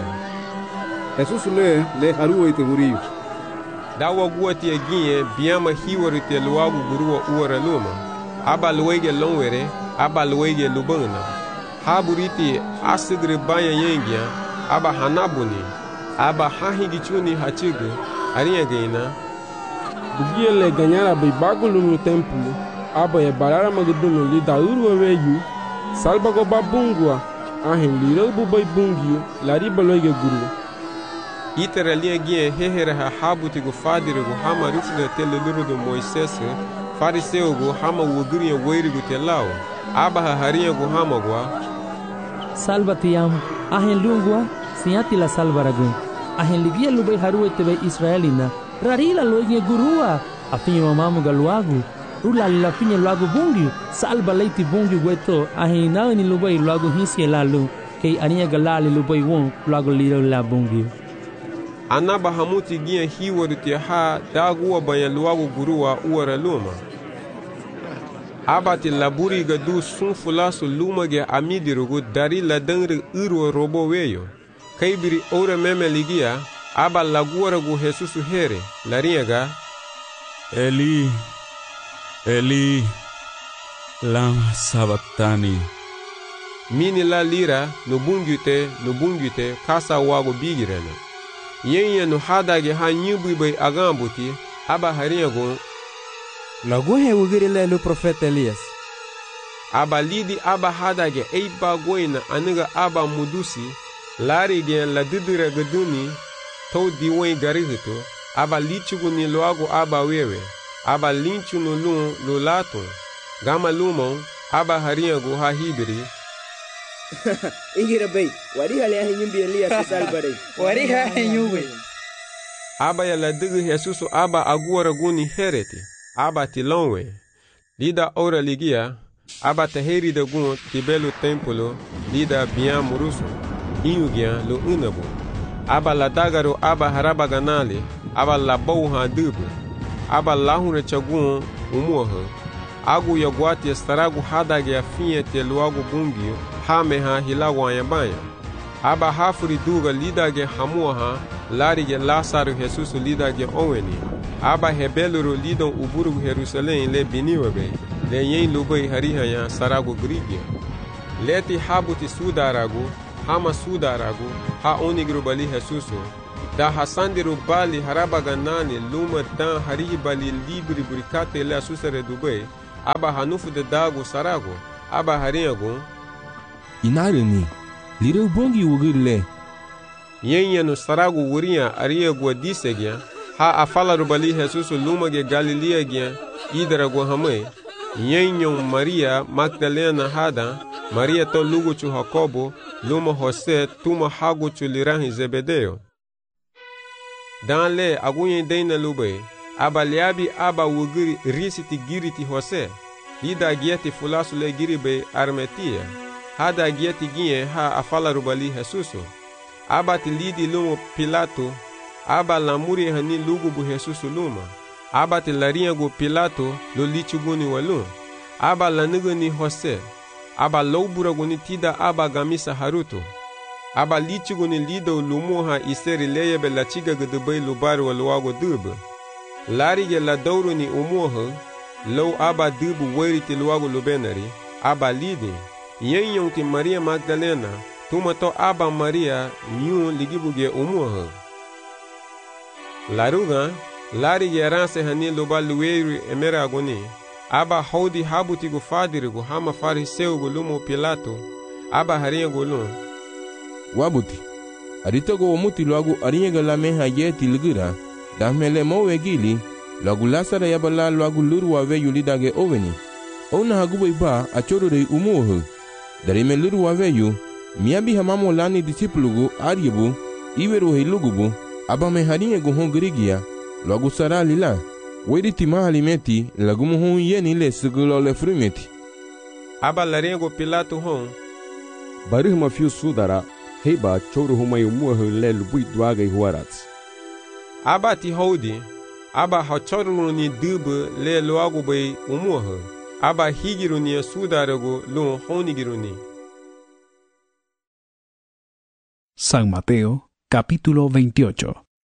Jesus le haruwe te huriyu dawa guati egie biama hiwari te luagu guruwa uwara luma aba luwege longwere aba luwege lubana haburiti asigre baya yengia aba hanabuni aba hahigichuni hachigu ariageina bugie le ganyara bibagulu no templo aba e barara magduno li dauru weyu salbago babungwa ahin liro bubai bungio lariba loige guru iterali gie hehera ha habutigu fadirigu hama rufle tele lurudu Moises fariseugu hama wugiri weirigu telao aba ha hariagu hama gwa salvatiam ahen lungwa siati la salvaragu ahen ligia lubai haruwe tebe Israelina rarila loige gurua afinyo mamu galuagu rula la finye luagu bungi salva leiti bungi weto ahen naani lubai luagu hinsi lalu kei ania galali lubai won luagu liro la bungi anaba hamuti gie hiwari te ha daguwa banya luagu guruwa uwara luma abati laburi gadu sun fulasu luma ge amidirugu dari la dengri irwa robo weyo kaibiri ora meme ligia aba laguwara gu Jesusu here lariaga Eli Eli lama sabachthani mini la lira no bungite kasa wago bigirena yenye no hadage ha nyubu bay agambuti aba hariago lagu he wugiri le profeta Elias aba lidi aba hadage eiba goina aniga aba mudusi lari gen la didira gaduni to diwen garihito aba lichugu ni loago aba wewe aba linchu no lu lato gama lumon aba hariago ha hibiri Ingira bay wari hale ha nyumbi Elias salbare wari ha nyumbi aba ya la digi Jesusu aba aguara guni hereti aba tilonwe lida ora ligia aba taheri da gun tibelu templo lida bian murusu inugia lo unabu aba la dagaro aba haraba ganali aba la bouha dubu aba lahune chagun umuha agu ya guati estaragu hadage afinye te luagu bungio hame ha hilagu ayabanya aba hafuri duga lidage hamuha larige lasaru Jesusu lidage oweni aba hebeluru lidon uburu Jerusalem le biniwebe le yen lubai harihaya saragu grigia. Leti habuti sudaragu, hama sudaragu, ha onigru bali Jesuso, da hasandiru bali harabaganani luma dan harihi bali libri burikate le asusare dubai, aba hanufu de dagu saragu, aba hariagu. Inarani, lireu bongi wugirle. Yenyanu saragu wuria ariagu disegya, ha afalaru bali Jesuso luma ge Galilea gya, idaragu hamai, yenyon Maria Magdalena hada, Maria to lugu chu Jacobo, luma Jose, tuma hagu chu lirahi Zebedeo. Dan le agunyen deina lube, aba liabi aba wugiri risiti giriti Jose, lida gieti fulasu le giribe Armetia, hada gieti gien ha afala rubali Jesuso, aba ti lidi lumo Pilato, aba lamuri hani lugu bu Jesuso luma, aba ti larinha gu Pilato lo lichuguni walun, aba lanuguni Jose, aba loburaguni tida aba gamisa haruto, aba lichuguni lido lumuha iseri leyebe la chiga gudubay lubar waluago dube. Larige la douruni umuha, low aba dubu weriti luago lubenari, aba lidi, yenyon ti Maria Magdalena, tumato aba Maria nyun ligibuge umuha. Laruga, larige ranse hani luba luweru emeragoni, aba hodi habutigu fadirigu hama fariseugu lumo Pilato, aba harinha gulun. Wabuti, aritogo omuti logo arinha la meha yeti ligira, damele mowe gili, logo lasara yabala logo luru wave yulidage oveni. Ona hagubo iba achorore umuohu. Darime luru wave yu, miabi hamamo lani disipulugu ariebu, iweru heilugubu, aba me harinha guhon grigia, logo sara lila. Weriti mahalimeti lagumu hon yeni le segulo le frumeti. Aba larengo Pilato hon. Barih mafiu sudara, heba choro humay umuahu le lubui duagay huarats. Aba ti hodi, aba hachorunu ni dube le loago bay umuahu. Aba higiru ni sudarago lo honigiru ni. San Mateo, capítulo 28.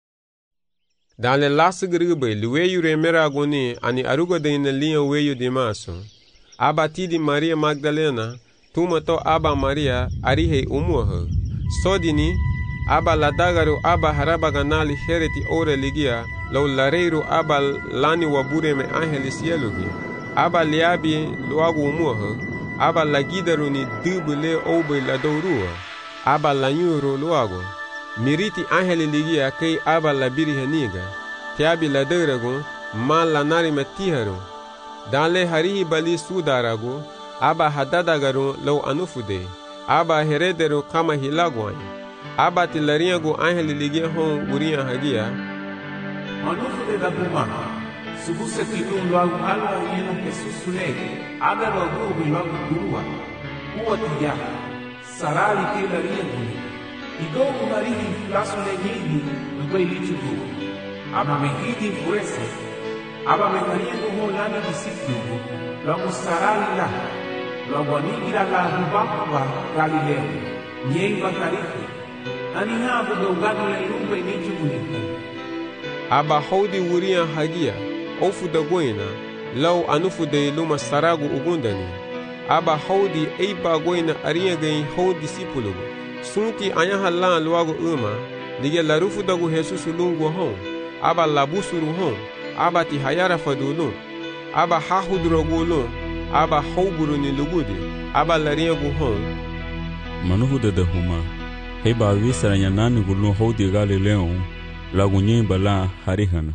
Dans le lasgribe, luweyu remeragoni ani arugo de in linha weyu de maso. Aba tidi Maria Magdalena, tumato aba Maria arihe umuha. Sodini, aba ladagaru aba harabaganali hereti ore ligia, lau lareiru aba lani wabure me angelis yelugi. Aba liabi luagu umuha, aba lagidaru ni dubule obe ladourua. Aba lanyuru luagu. Miriti angeli ligia kei aba labiri heniga, tiabi laderago, man lanari metiharu. Danle harihi bali sudarago, aba hadadagaru lau anufude, aba herederu kama hilagwany. Aba tilariago angeli ligia hon uria hagia. Anufude da buma, subuse tilun loagu alwa yenu Jesus lege, aga loagu loagu gurua, uotia, sarali ke lariago. Igo umarihi fulaso legini nugoi lichugu. Aba mehidi furese. Aba mehariego ho lana disiplugu. Logo sarali la. Logo nigira la rubakwa Galileo. Nyeiva karifi. Aniha abuga ugano le lumbe lichugu nikani. Aba hodi wuria hagia. Ofu da goina. Lau anufu de luma saragu ugundani. Aba hodi eiba goina ariagain ho disipulugu. Sunti anyaha lan luago uma, lige larufu dagu Jesus lungu hon, aba labusuru hon, aba ti hayara fadulun, aba hahudrogulun, aba houburu ni lugudi, aba lariagu hon. Manuhu de huma, heba visara nyanani gulun hodi Galileo, lagu nyimba la harihana.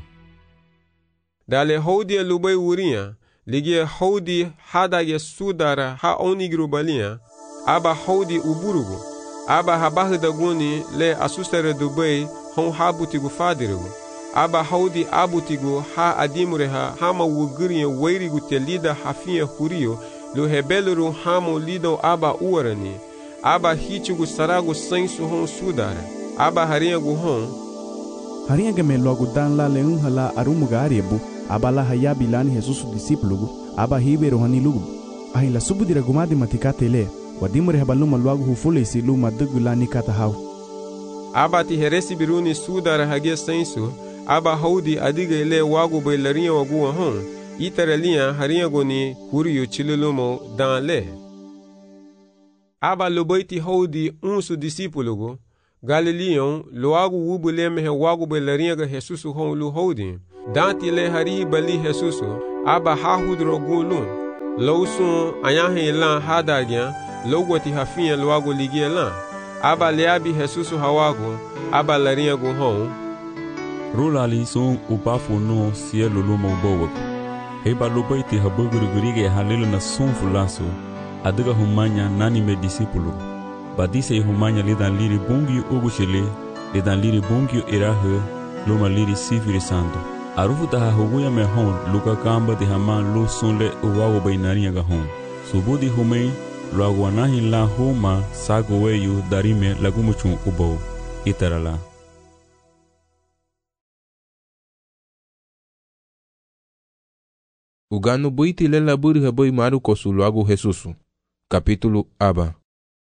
Dale hodi lubai uria, lige hodi hadage sudara ha onigru balia, aba hodi uburugu. Aba habahu daguni le asustere dubai hon habutigu fadirigu. Aba haudi abutigu ha adimureha hama wuguriye weirigu te lida hafiya hurio lu hebeluru hamo lido aba uarani. Aba hichugu saragu sensu hon sudara. Aba hariagu hon. Hariaga me logo dan la leun hala arumuga ariebu. Aba la hayabi lani Jesus disiplugu. Aba hiberu hani lugu. Ahi la subudira gumadi matikate le. Wadimure habaluma luagu hufulesi luma dugulani kata hau. Aba ti heresi biruni sudara hagia sensu, aba haudi adiga ile wagu bailarinha wagu hon, Itara liya hariyago ni huriyo chilulumo dan le. Aba lobaiti haudi unsu disipulugo, Galileon loagu wubule mehe wagu be lariyaga Jesusu hon lu haudi. Danti le hari bali Jesusu, aba hahudro gulun. Lausun ayahe lan hadagyan, logwati hafiya loagu ligia lan. Aba leabi Jesusu hawago, aba lariyago hon. Rulali sun upafu no sielo lumo bowak. Heba lobaiti habugurigurige halilu na sun fulaso. Adiga humanya nani me disipulu. Badise humanya lidan liri bungi ugushele, lidan liri bungi irahe, luma liri sifiri sando. Arufu taha huguya me hon, luka kamba de haman lu sunle uwawo bainaria ga hon. Subudi humei, luaguanahin la huma sago weyu darime lagumuchun ubo. Itarala. Ugano buiti le laburi haboi maru kosu luagu Jesusu. Capítulo aba.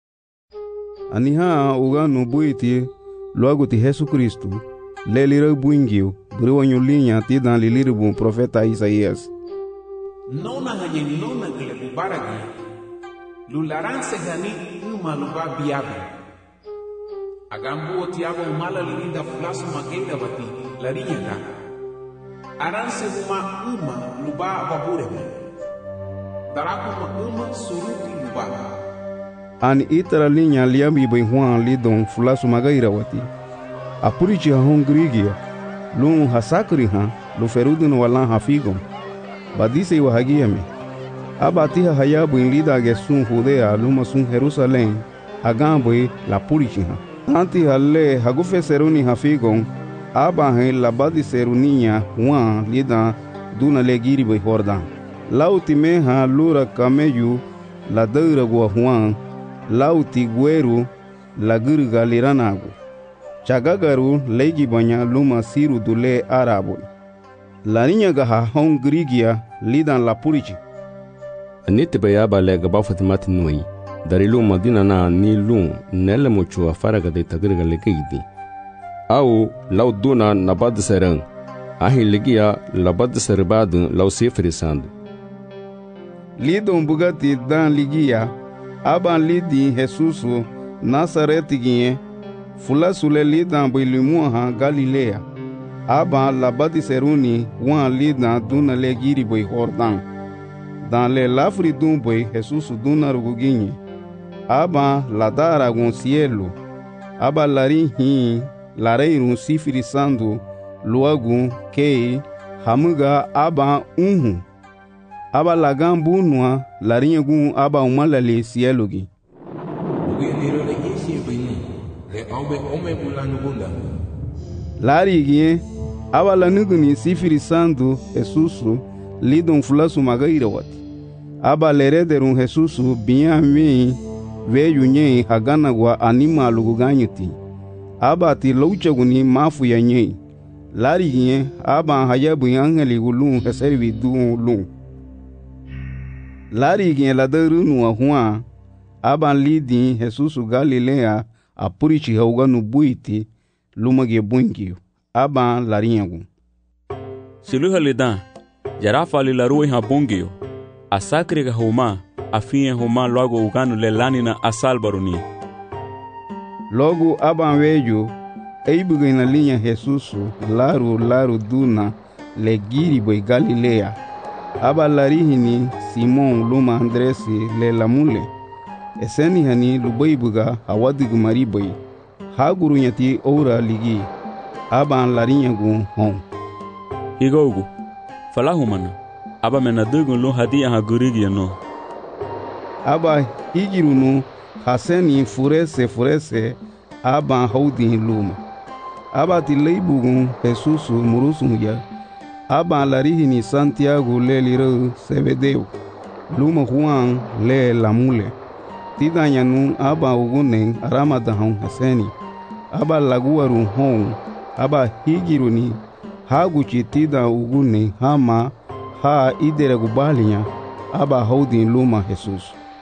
Aniha ugano buiti luagu ti Jesu Cristo le lira buingio briwanyo linya ti dan liribu profeta Isaías. Nona hanyeni nona gele bubaragi lularanse gani uma luba biabe. Agambu otiago umala lirinda fulasu magenda bati larinyaka. Aranse uma luba babureme. Daraku uma suruti luba. An itara linya liambi bai huan lidon fulasu magaira wati. Apurichi ha hongrigia. Lun hasakri ha lu ferudun walan hafigom. Badise wa hagiame. Abatiha hayabu in lida gesun Judea luma sun Jerusalem. Agambwe la purichi ha. Anti halle hagufe seruni hafigom. Aba he labadi seruninya huan lida duna legiri bai Jordan. Lauti meha lura kameyu la deura gua huan. Lauti gueru la gurga liranagu. Chagagaru legi banya luma siru dule arabo. La niña gaha hongrigia lidan la purichi. Anite bayaba le gaba fatimati nui. Darilu madina na ni lun nele muchu afaraga de tagriga legeidi. Au lau duna nabad serang. Ahi legia labad serbadun lau sefrisandu. Lidon bugati dan ligia. Aban lidi Jesusu Nasareti ginye. Fula sule lidan bilimuha Galilea. Aban labadi seruni wan lidan duna legiri bai Jordan. Dan le lafri dun bai Jesusu duna ruguginye. Aban ladara gun cielo. Aba lari hin lareirun sifiri sandu luagun kei hamuga aba unhu. Aba lagan bunua larinha gun aba umalale cielo gi. Lari gie aba lanuguni sifiri sandu Jesusu lidon fulasu magaira wati. Aba lerederun Jesusu binyami veyu nye hagana gwa anima luguganyuti. Aba ti louchaguni mafu ya nye. Lari gie aba hayabu angeli gulun heservi duun lun. Lari gie ladarunu wa huan. Aba lidi Jesusu Galilea apurichi hauganu buiti lumage buingio. Aba larinyagu. Siluha lidan, jarafa li larui ha bungio. Asakri ga huma, afinye huma logo uganu le lanina asalbaruni. Logo aba wejo, eibuga ina linha Jesusu, laru duna, le giri boy Galilea. Aba larihini Simon luma Andresi le lamule. Eseni hani lubaibuga hawadigu maribai. Haguru nyati oura ligi. Aba larinyagu hon. Igogu, falahumana. Aba menadugu lu hadia hagurigi no. Aba higirunu haseni furese aba haudi luma. Aba tileibugun Jesusu murusun ya. Aba larihini Santiago le liro Sebedeu. Luma Juan le lamule. Tidanyanu aba ugunen aramadahon haseni. Aba laguaru hon. Aba higiruni haguchi tida ugune hama ha idere gubalinya. Aba haudin luma Jesus.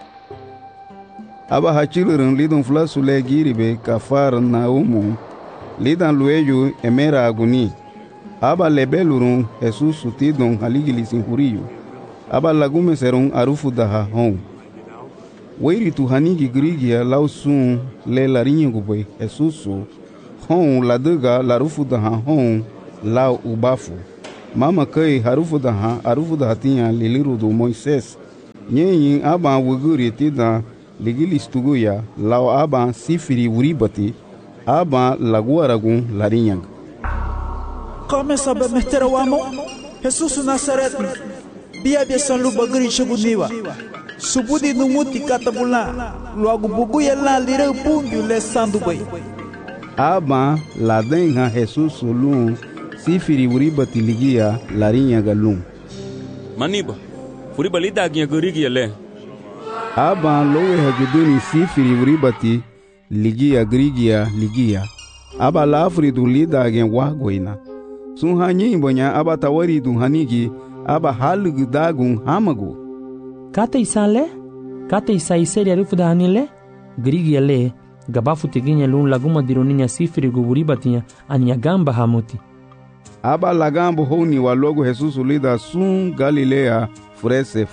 Aba hachilurun lidon flasu le giribe kafar na umu. Lidan lueju emera aguni. aba lebelurun Jesus sutidon haligili sin huriyo aba lagume serun arufu daha hon weiri tu hanigi grigia lausun le larinha gubei Jesus hon ladega larufu daha hon lau ubafu mama kai harufu daha tinha liliru do Moisés nyenyin aba wuguri tida ligili stuguya lau aba sifiri uribati aba laguaragun larinha. Começa a meter o amo, Jesus Nazaret, bia San Lubagri Chaguniwa, Subudi no Muti Catabula, logo Buguia lá lira punho le sandubai. Aba la denha Jesus Lum, sifiri uribati ligia larinha galum. Maniba, furiba lida ginha gurigia le. Aba lowe hajuduni sifiri uribati ligia grigia ligia. Aba la afridu lida gen wagoina. Sun hanyi bonya aba tawari du hanigi aba halug dagun hamagu. Kata isale? Kata isaiseri arufu da hanile? Grigia le, gabafu teginya lun laguma dironinya sifiri guburibatinha ania gamba hamuti. Aba lagambo honi wa logo Jesus lida sun Galilea frese.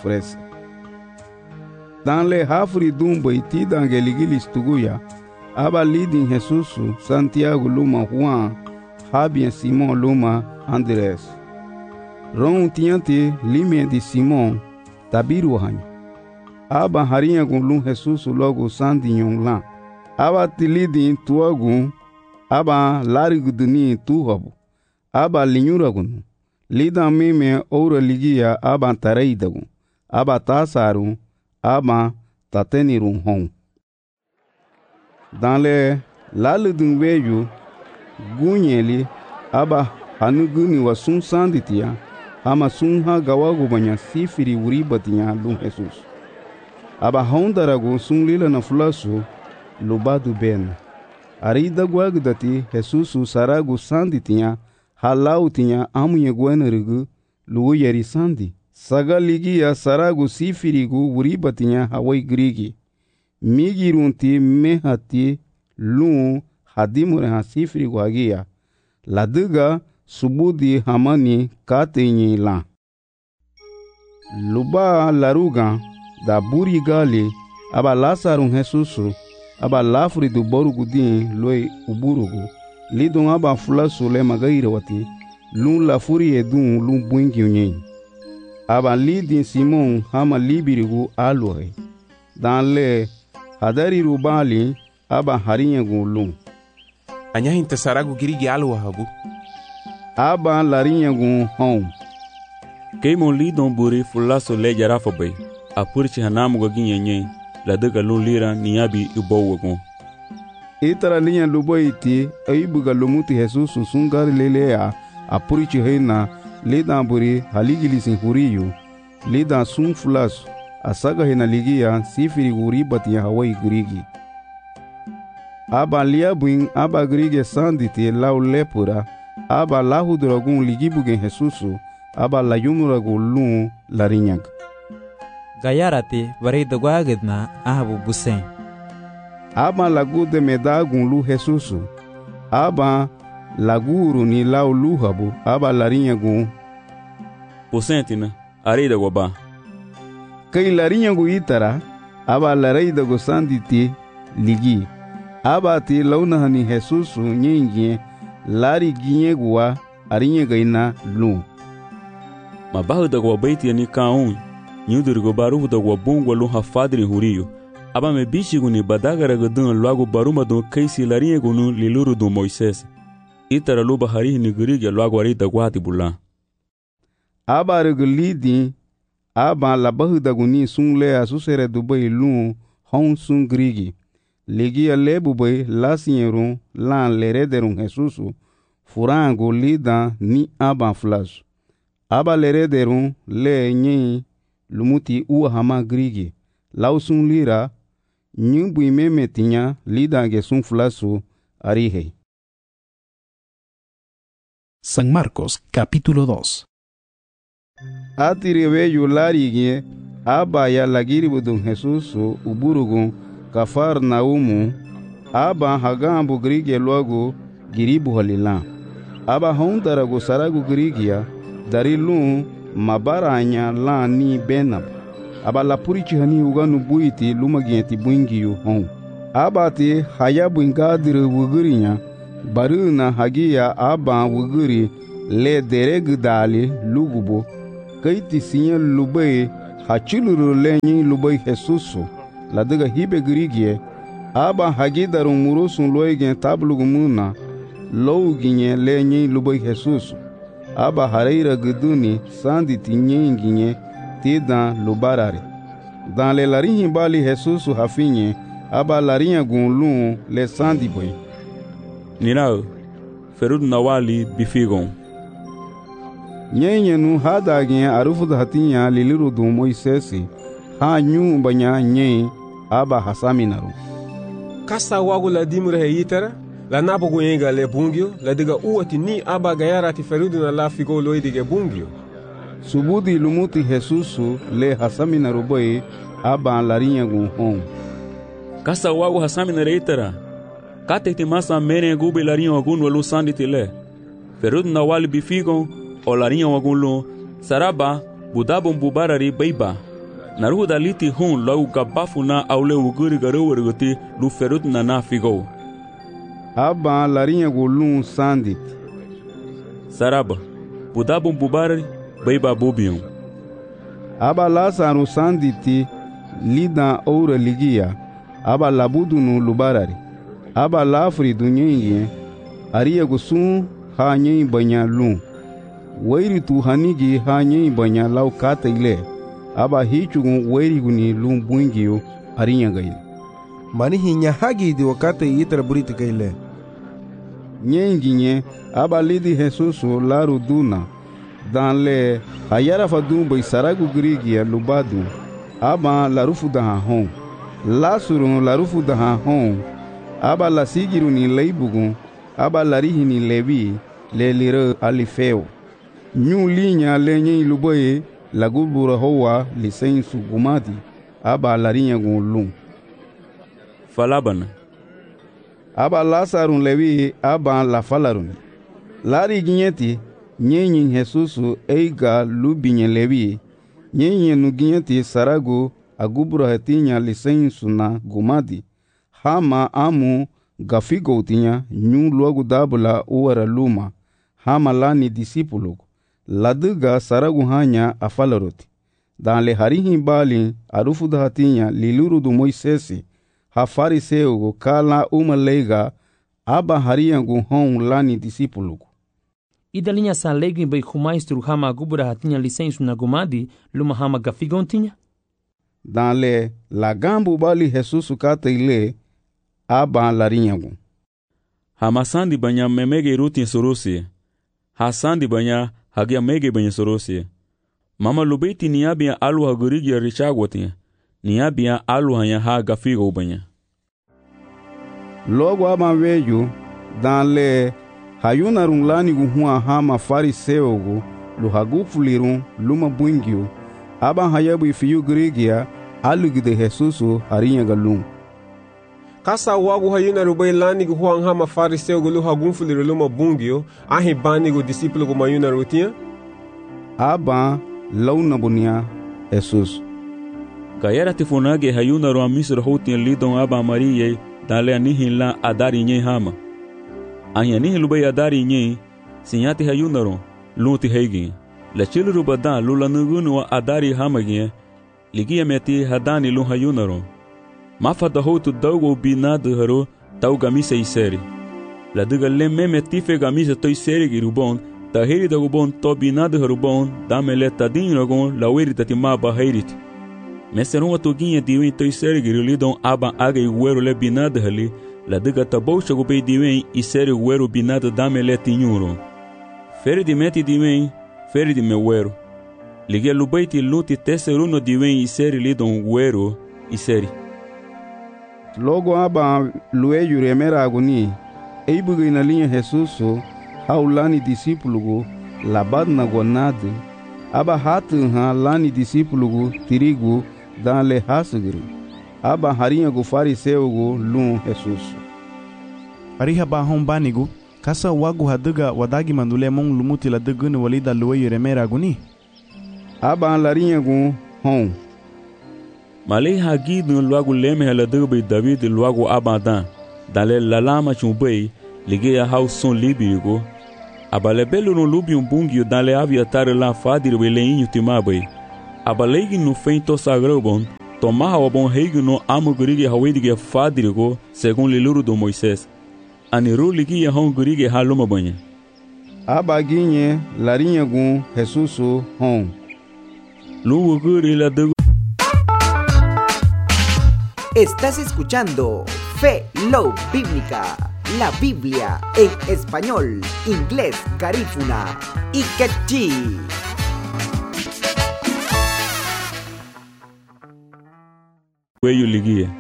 Dan le hafri dumbo itida angeligili stuguya. Aba lidin Jesus Santiago luma Juan Habien Simon luma Andrés. Ron tiante lime de Simon tabiru hanyi. Aba harinha gun lum Jesus logo sandinyon lan. Aba tilidin tuagun. Aba lariguduni tuhabu. Aba linyuragun. Lidan mime oura ligia aba tareidagun. Aba tasarun. Aba tatenirun hon. Dans le laludun veju gunyeli aba hanuguni wa sun sanditia ama sun ha gawago banya sifiri uribatinya lum Jesus. Aba hondarago sun lila na fulasu lubadu ben. Arida guagdati Jesus sarago sanditia halautinha amunye guenerigu luuyeri sandi. Sagaligia sarago sifirigu uribatinya hawai grigi. Migirunti mehati lum hadimure hasifri guagia laduga subudi hamani katenyi la luba laruga da buri gali aba lasarun Jesusu aba lafri du borugudin loi uburugu lidon aba fulasu le magaire wati lum lafuri edun lum buingi unyen aba lidin Simon hama libirigu aluhe dan le hadari rubali aba harinha gulum. Anya hinta saragu girigi alwa habu. Aba larinha gun hom. Keimon lidon buri fulaso le jarafa bay. Apurchi hanamu gaginha nyen. La dega lun lira niabi ubowa gun. Itara linha luboiti aibuga lumuti Jesus sungar lelea. Apurchi heina lidan buri haligili sin huriyu. Lidan sun fulaso. Asaga hena ligia sifiri uribati ya Hawaii grigi. Aba liabuin aba grige sanditi lau lepura. Aba lahu dragun ligibugen Jesusu. Aba layumuragu lun larinyag. Gayarati varida guagidna ahabu busen. Aba lagu de medagun lu Jesusu. Aba laguru ni lau luhabu. Aba larinyagun. Busentina arida guaba. Kai larinha gu itara aba lareida go sanditi ligi aba ti launa hani Jesus nyenye lari ginye gua arinha gaina lu mabahu da gua baiti ni kaun nyudur go baru da gua bungwa lu hafadri huriyo aba me bichi guni badagara gadun logo baruma do kaisi larinha gunu liluru do Moisés itara lu bahari ni gurige logo arida gua tibula aba regulidi aba labahu daguni sun le asusere dubai lun hon sun grigi ligia lebu bay lasierun lan lerederun Jesusu furango lida ni aba flash aba lerederun le nyi lumuti uwa hama grigi lausun lira nyumbu imemetinya lida ge sun flasu arihe. San Marcos capítulo 2. Atiriwe yularigie aba ya lagiribudun Jesusu uburugun Kafarnaumu aba hagambu grige logo giribu halilan aba hon darago saragu grigia dari lun mabaranya la ni benab aba la purici hani uganu buiti lumagienti buingiyu hon abati haya buingadir wugurinya baruna hagia aba wuguri le dereg dali lugubo kaiti sinya lubai hachiluru lenyi lubai Jesusu la daga hibe grigie aba hagi darun murusun loigen tablugumuna louginye lenyi lubai Jesusu aba hareira guduni sanditi nyenginye tidan lubarare dan le larinhi bali Jesusu hafinye aba larinha gunlun le sandi boy Ninao ferud nawali bifigon nyenye nu hadagin arufu hatinya liliru du Moisesi ha nyu banya nye aba hasaminaru kasa wagu la dimure heyitara la nabogu yenga le bungio la diga uwati ni aba gayara ti ferudu na la figo loidige bungio subudi lumuti Jesusu le hasaminaru boy aba larinha gun hon kasa wagu hasaminaru itara kate ti masa mene gube larinha wagun walu sandi tile ferudu na wali bifigon o larinha wagunlu saraba budabon bubarari beiba naruhu daliti hun lau gabafu na aule uguri garuwarguti lu ferut na na figo aba larinha gulun sandit saraba budabon bubarari beiba bubion aba lasaru sanditi lida oura ligia aba labudunu lubarari aba lafri dunyenye aria gusun ha nyen banya lun wairi tu hanigi ha nyen banya lau kata ile aba hichugun wairi guni lun bungiyo arinya gaile mani hinya hagi di wakate yitra buriti kaile nyenginye aba lidi Jesusu laru duna dan le hayara fadun bai saragu grigia lubadu aba larufu daha hon lasurun larufu daha hon aba lasigiru ni leibugun aba larihi ni levi le lire alifeo nyu linya lenye luboye lagubura hoa lisensu gumati aba larinya gunlun falabana aba lasarun levi aba la falarun lari ginyeti nyenyin Jesusu eiga lubinye levi nyenye nu ginyeti sarago agubura hetinya lisensu na gumati hama amu gafigo tinya nyu logo dabula uwara luma hama lani disipulu laduga saragu hanya afalaroti dan le harihi bali arufu hatinya liluru du Moisesi ha fariseu kala umalega aba hariyangu hon lani disipulu idalinha salegi bai khumaistru hama gubura hatinya lisensu na gumadi luma hama gafigon tinya dan le lagambu bali Jesusu kata ile aba larinyagu hama sandi banya memege rutin sorosi ha sandi banya hagia mege banya sorosi mama lubeti niabia alu hagurigi richagwati niabia alu hanya ha gafigo banya logo aba veju dan le hayuna runglani guhua hama fariseo gu lu hagufulirun luma bungio aba hayabu ifiyu grigia alugide Jesusu harinya galum kasa wagu hayuna rubai lani gu huang hama fariseo gu lu hagunfuliru luma bungio ahi bani gu disipulu gu mayuna rutia aba launa bunia Jesus gayara tifunage hayuna ru amisro hotin lidon aba mariye dale anihin la adari nye hama ahi anihin lubai adari nye sinyati hayuna ru luti hegi la chiluru badan lula nugunu wa adari hama gye ligia meti hadani lu hayuna ru mafada hotu daugo binadu haro tau gamise iseri la duga le meme tife gamise toi seri girubon ta heri da gubon to binadu haro bon damele tadin rogon la weri tati maba heirit meseron atoginha diwen toi seri girulidon aba aga iguero le binadu hali la duga taboucha gubei diwen iseri guero binadu damele tinyuro feri di meti diwen feri di mewero ligia lubaiti luti teseruno diwen iseri lidon guero iseri logo aba lueyu remera aguni eibuga ina linha Jesusu haulani disipulugu labadna gonade aba hatu ha lani disipulugu tirigu dan le hasugiri aba harinha gu fariseu gu lun Jesusu ariha ba hombanigu Kasa wagu hadaga wadagi mandule mong lumuti la daguni walida luwayu remera guni. Aba larinha gu hon. Malay hagi dun luagu leme hala dagbe David luagu abadan. Dale lalama chumbei lige ya hau son libigo. Abale belo no lubi bungi dale aviatar la fadir weleinho timabai. Abalegi no feito sagrobon. Tomaha o bom reigo no amugurige hawedige fadirgo segundo liluro do Moisés. Aniru ligi ya hongurige haluma banha. Abaguinhe larinha gu Jesusu hon. Luuguri la de. Estás escuchando Fe Love Bíblica, la Biblia en español, inglés, garífuna y quechí. Weyu ligia.